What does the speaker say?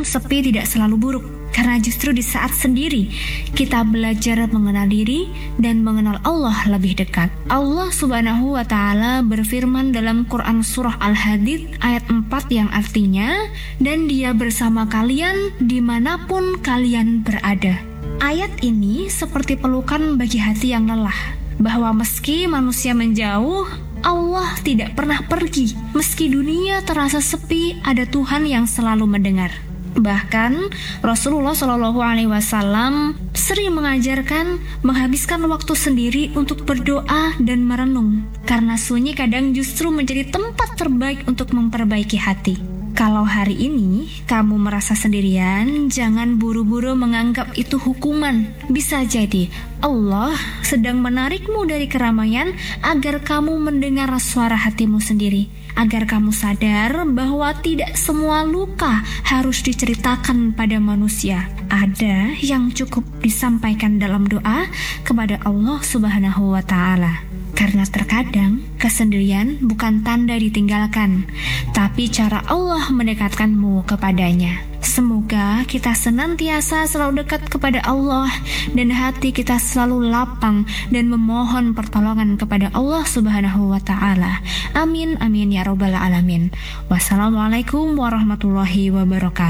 sepi tidak selalu buruk, karena justru di saat sendiri kita belajar mengenal diri dan mengenal Allah lebih dekat. Allah Subhanahu wa Ta'ala berfirman dalam Quran Surah Al-Hadid ayat 4 yang artinya, dan Dia bersama kalian dimanapun kalian berada. Ayat ini seperti pelukan bagi hati yang lelah, bahwa meski manusia menjauh, Allah tidak pernah pergi. Meski dunia terasa sepi, ada Tuhan yang selalu mendengar. Bahkan Rasulullah Shallallahu Alaihi Wasallam sering mengajarkan menghabiskan waktu sendiri untuk berdoa dan merenung, karena sunyi kadang justru menjadi tempat terbaik untuk memperbaiki hati. Kalau hari ini kamu merasa sendirian, jangan buru-buru menganggap itu hukuman. Bisa jadi Allah sedang menarikmu dari keramaian agar kamu mendengar suara hatimu sendiri, agar kamu sadar bahwa tidak semua luka harus diceritakan pada manusia. Ada yang cukup disampaikan dalam doa kepada Allah Subhanahu wa Ta'ala. Karena terkadang kesendirian bukan tanda ditinggalkan, tapi cara Allah mendekatkanmu kepadanya. Semoga kita senantiasa selalu dekat kepada Allah dan hati kita selalu lapang dan memohon pertolongan kepada Allah Subhanahu wa Ta'ala. Amin amin ya rabbal alamin. Wassalamualaikum warahmatullahi wabarakatuh.